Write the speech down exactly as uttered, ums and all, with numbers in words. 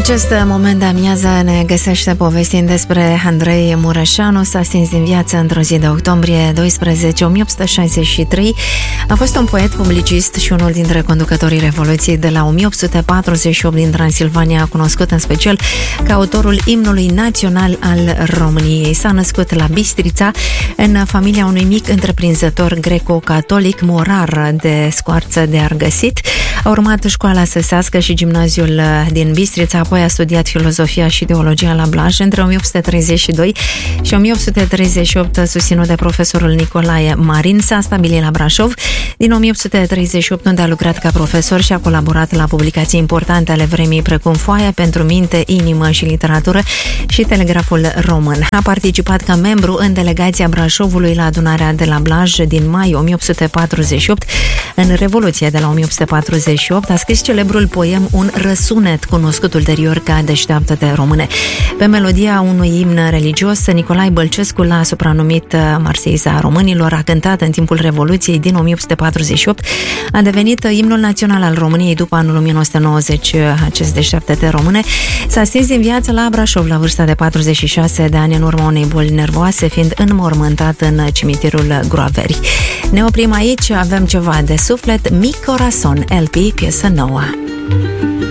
acest moment de amiază ne găsește povestind despre Andrei Mureșanu. S-a stins din viață într-o zi de octombrie doisprezece o mie opt sute șaizeci și trei. A fost un poet, publicist și unul dintre conducătorii Revoluției de la o mie opt sute patruzeci și opt din Transilvania, cunoscut în special ca autorul imnului național al României. S-a născut la Bistrița, în familia unui mic întreprinzător greco-catolic, morar de Scoarță de Argăsit. A urmat școala săsească și gimnaziul din Bistrița, apoi a studiat filozofia și teologia la Blaj între o mie opt sute treizeci și doi și o mie opt sute treizeci și opt, susținut de profesorul Nicolae Marin. S-a stabilit la Brașov din o mie opt sute treizeci și opt, unde a lucrat ca profesor și a colaborat la publicații importante ale vremii, precum Foaia pentru minte, Inimă și literatură și Telegraful Român. A participat ca membru în delegația Brașovului la adunarea de la Blaj din mai o mie opt sute patruzeci și opt. În Revoluția de la o mie opt sute patruzeci și opt a scris celebrul poem Un răsunet, cunoscut ulterior ca Deșteaptă-te române. Pe melodia unui imn religios, Nicolae Bălcescu l-a supranumit Marseiza românilor, a cântat în timpul Revoluției din o mie opt sute patruzeci și opt, a devenit imnul național al României după anul o mie nouă sute nouăzeci, acest Deșteaptă-te române. S-a stins din viață la Brașov la vârsta de patruzeci și șase de ani în urma unei boli nervoase, fiind înmormântat în cimitirul Groaveri. Ne oprim aici, avem ceva de suflet, Mi Corazon, L P, piesă nouă.